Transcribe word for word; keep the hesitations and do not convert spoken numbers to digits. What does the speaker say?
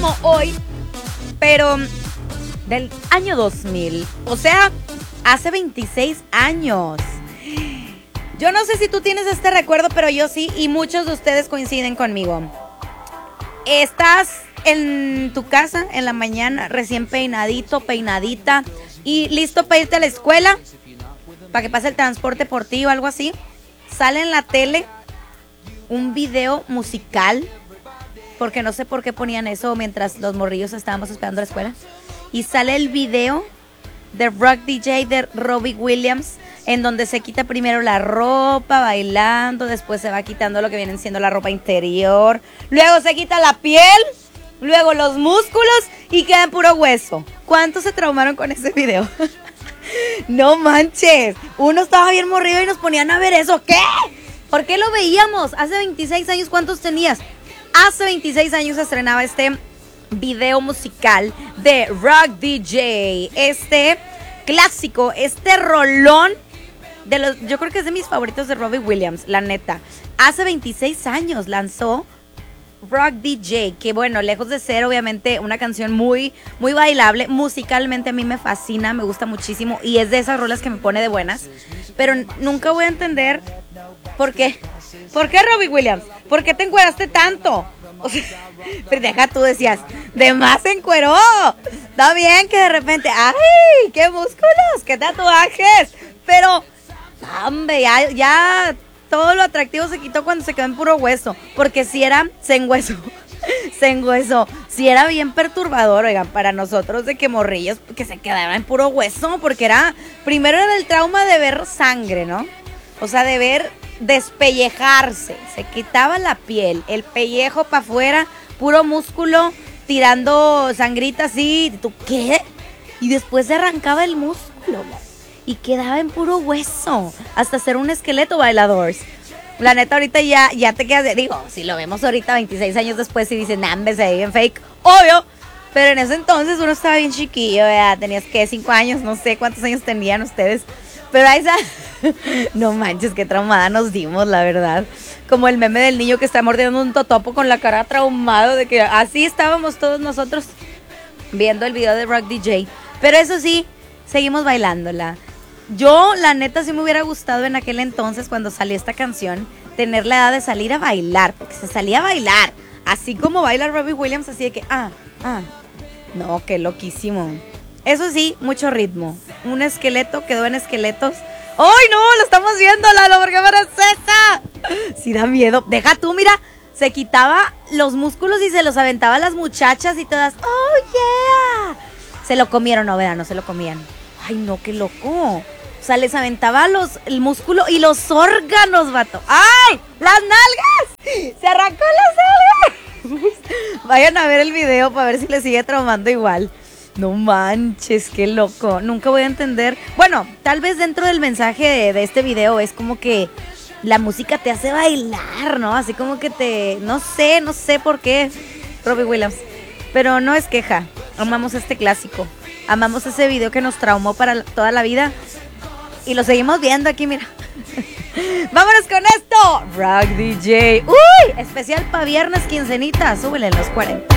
como hoy, pero del año dos mil. O sea, hace veintiséis años. Yo no sé si tú tienes este recuerdo, pero yo sí, y muchos de ustedes coinciden conmigo. Estás en tu casa en la mañana, recién peinadito, peinadita, y listo para irte a la escuela, para que pase el transporte por ti o algo así. Sale en la tele un video musical, porque no sé por qué ponían eso mientras los morrillos estábamos esperando la escuela. Y sale el video de Rock D J de Robbie Williams, en donde se quita primero la ropa bailando, después se va quitando lo que viene siendo la ropa interior, luego se quita la piel, luego los músculos y queda en puro hueso. ¿Cuántos se traumaron con ese video? No manches, uno estaba bien morrido y nos ponían a ver eso. ¿Qué? ¿Por qué lo veíamos? Hace veintiséis años, ¿cuántos tenías? Hace veintiséis años se estrenaba este video musical de Rock D J, este clásico, este rolón de los, yo creo que es de mis favoritos de Robbie Williams, la neta. Hace veintiséis años lanzó Rock D J, que bueno, lejos de ser obviamente una canción muy, muy bailable, musicalmente a mí me fascina, me gusta muchísimo y es de esas rolas que me pone de buenas, pero nunca voy a entender por qué. ¿Por qué, Robbie Williams? ¿Por qué te encueraste tanto? O sea, pero deja, tú decías, de más se encueró. Está bien que de repente, ¡ay! ¡Qué músculos! ¡Qué tatuajes! Pero, hombre, ya, ya todo lo atractivo se quitó cuando se quedó en puro hueso. Porque si era, se enhuesó. Se enhuesó. Si era bien perturbador, oigan, para nosotros de que morrillos que se quedaban en puro hueso. Porque era, primero era el trauma de ver sangre, ¿no? O sea, de ver despellejarse, se quitaba la piel, el pellejo para afuera, puro músculo, tirando sangrita así, ¿tú qué? Y después se arrancaba el músculo y quedaba en puro hueso, hasta ser un esqueleto, bailadores. La neta ahorita ya, ya te quedas de, digo, si lo vemos ahorita veintiséis años después y dicen, nah, se ve bien fake, obvio, pero en ese entonces uno estaba bien chiquillo, ya tenías que cinco años, no sé cuántos años tenían ustedes. Pero ahí está. No manches, qué traumada nos dimos, la verdad. Como el meme del niño que está mordiendo un totopo con la cara traumado, de que así estábamos todos nosotros viendo el video de Rock D J. Pero eso sí, seguimos bailándola. Yo, la neta, sí me hubiera gustado en aquel entonces, cuando salió esta canción, tener la edad de salir a bailar, porque se salía a bailar. Así como baila Robbie Williams, así de que, ah, ah. No, qué loquísimo. Eso sí, mucho ritmo. Un esqueleto quedó en esqueletos. ¡Ay, no! Lo estamos viendo, Lalo, ¿por qué paras esa? Sí da miedo. Deja tú, mira. Se quitaba los músculos y se los aventaba a las muchachas y todas. ¡Oh, yeah! Se lo comieron, no, ¿verdad? No se lo comían. ¡Ay, no, qué loco! O sea, les aventaba los, el músculo y los órganos, vato. ¡Ay! ¡Las nalgas! ¡Se arrancó las nalgas! Vayan a ver el video para ver si les sigue traumando igual. No manches, qué loco. Nunca voy a entender. Bueno, tal vez dentro del mensaje de, de este video es como que la música te hace bailar, ¿no? Así como que te... No sé, no sé por qué, Robbie Williams. Pero no es queja. Amamos este clásico. Amamos ese video que nos traumó para toda la vida. Y lo seguimos viendo aquí, mira. ¡Vámonos con esto! Rock D J. ¡Uy! Especial para viernes quincenita. Súbele en los cuarenta.